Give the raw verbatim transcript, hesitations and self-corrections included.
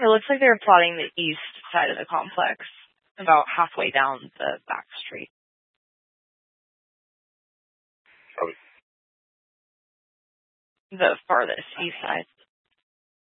It looks like they're plotting the east side of the complex, about halfway down the back street. Probably. The farthest east side.